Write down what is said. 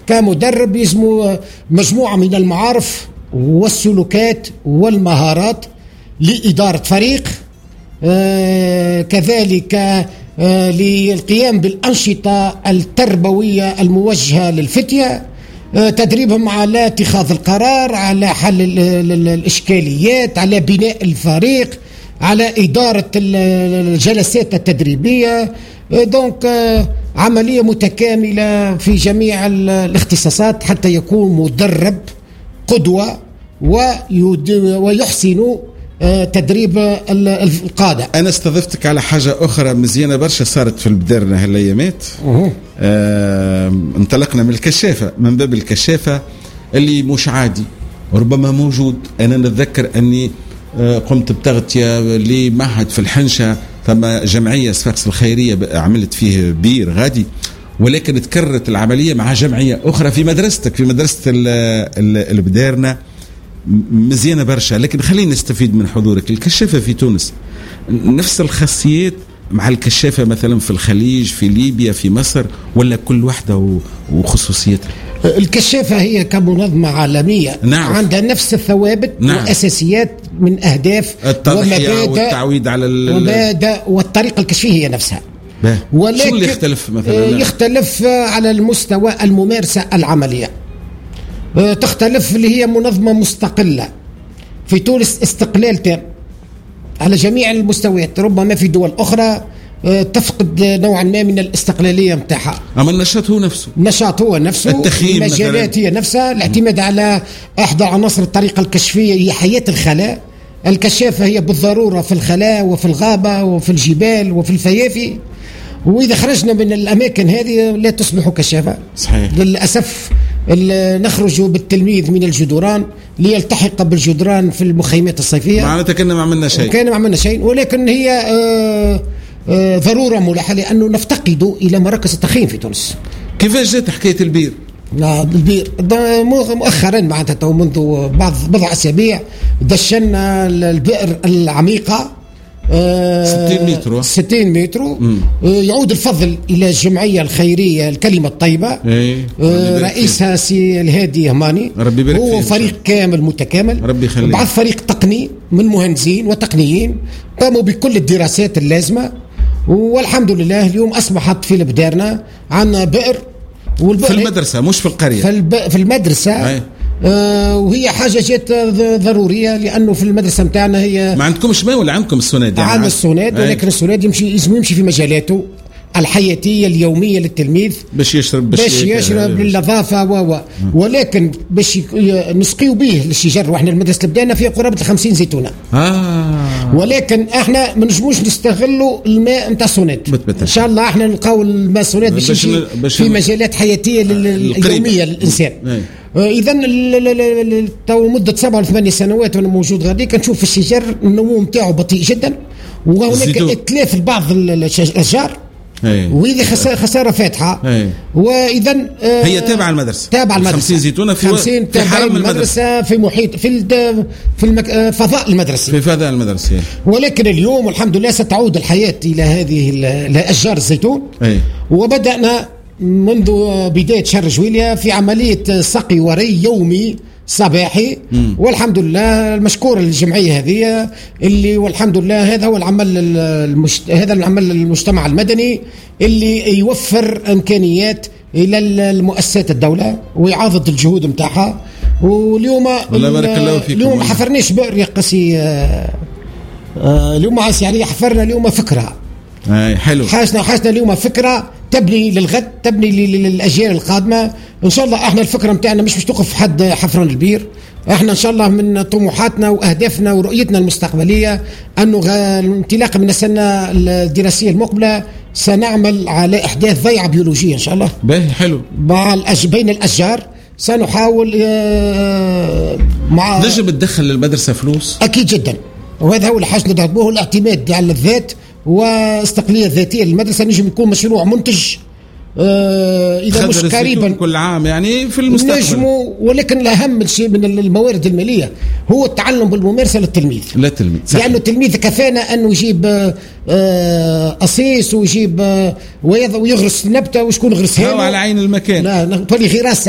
كمدرب يلزم مجموعة من المعارف والسلوكات والمهارات لإدارة فريق، كذلك للقيام بالأنشطة التربوية الموجهة للفتية، تدريبهم على اتخاذ القرار، على حل الإشكاليات، على بناء الفريق، على إدارة الجلسات التدريبية. دونك عملية متكاملة في جميع الاختصاصات حتى يكون مدرب قدوة ويحسن تدريب القادة. أنا استضفتك على حاجة أخرى مزيانة برشا صارت في البدرنا هالأيامات. انطلقنا من الكشافة، من باب الكشافة اللي مش عادي وربما موجود. أنا نتذكر أني قمت بتغطية لمعهد في الحنشة، ثم جمعية صفاقس الخيرية عملت فيه بير غادي، ولكن تكررت العملية مع جمعية أخرى في مدرستك، في مدرسة البدارنا، مزيانة برشا. لكن خلينا نستفيد من حضورك. الكشافة في تونس نفس الخاصيات مع الكشافة مثلا في الخليج، في ليبيا، في مصر، ولا كل واحدة وخصوصيتها؟ الكشافة هي كمنظمة عالمية عندها نفس الثوابت والأساسيات من أهداف التضحية والتعويد على ومبادئ والطريقة الكشفية هي نفسها. ولكن شو اللي يختلف مثلا؟ يختلف على المستوى الممارسة العملية. تختلف اللي هي منظمة مستقلة. في تونس استقلال تام على جميع المستويات، ربما في دول أخرى تفقد نوعا ما من الاستقلالية متاعها. أما النشاط هو نفسه التخييم، المجالات هي نفسها، الاعتماد على أحد عناصر الطريقة الكشفية هي حياة الخلاء. الكشافة هي بالضرورة في الخلاء وفي الغابة وفي الجبال وفي الفيافي، وإذا خرجنا من الأماكن هذه لا تصبح كشافة. صحيح. للأسف نخرج بالتلميذ من الجدران ليلتحق بالجدران في المخيمات الصيفية. معناتها كنا ما عملنا شيء، ولكن هي ضرورة ملحة لأنه نفتقد إلى مراكز التخييم في تونس. كيفاش جات حكاية البير؟ البير مؤخرا معناتها منذ بضع أسابيع دشنا البئر العميقة 60 متر. يعود الفضل إلى الجمعية الخيرية الكلمة الطيبة، رئيسها سي الهادي هماني، هو فريق كامل متكامل، بعض فريق تقني من مهندسين وتقنيين قاموا بكل الدراسات اللازمة، والحمد لله اليوم أصبحت في البدارنا عندنا بئر في المدرسة مش في القرية، في المدرسة. وهي حاجة جات ضرورية لأنه في المدرسة متاعنا هي ما عندكمش ماء ولا عندكم السوناد؟ يعني عندنا السوناد، ولكن السوناد يمشي في مجالاته الحياتية اليومية للتلميذ باش يشرب للنظافة ولكن باش نسقيو به للشجر. واحنا المدرسة اللي بدأنا فيها قرابة 50 زيتونة، ولكن احنا ما نجموش نستغلوا الماء نتاع السوناد. ان شاء الله احنا نلقاو الماء السوناد باش في مجالات حياتية اليومية للإنسان. إذا تو مدة 7 8 سنوات وأنا موجود غادي كنشوف في الشجر النمو نتاعو بطيء جدا، وهناك إتلاف لبعض الأشجار، وإذا خسارة فاتحة. وإذا هي تابعة المدرسة 50 زيتونة في حرم المدرسة، في محيط في فضاء المدرسة. ولكن اليوم الحمد لله ستعود الحياة إلى هذه الأشجار الزيتون. وبدأنا منذ بداية شهر جويلية في عملية سقي وري يومي صباحي، والحمد لله المشكور الجمعية هذه اللي والحمد لله هذا هو العمل هذا العمل المجتمع المدني اللي يوفر إمكانيات إلى المؤسسات الدولة ويعاضد الجهود متاعها. واليوم اليوم ما حفرناش بئر يا قسي، اليوم يعني حفرنا اليوم فكرة. حلو. حاجنا اليوم فكرة تبني للغد، تبني للأجيال القادمة. إن شاء الله احنا الفكرة متاعنا مش توقف حد حفران البير. احنا إن شاء الله من طموحاتنا وأهدافنا ورؤيتنا المستقبلية أنه انطلاقا من السنة الدراسية المقبلة سنعمل على إحداث ضيعة بيولوجية إن شاء الله. حلو. بين الأشجار سنحاول نجم تدخل للمدرسة فلوس؟ أكيد جدا، وهذا هو الحاجة اللي نضربوه، الاعتماد على الذات واستقلالية ذاتية للمدرسة. نجم يكون مشروع منتج إذا مش قريبا كل عام يعني في المستقبل نجموا، ولكن الأهم شيء من الموارد المالية هو التعلم بالممارسة للتلميذ. لأنه التلميذ كفانا أنه يجيب أسيس ويجيب ويغرس نبتة وشكون يغرسها على عين المكان، لا غراسة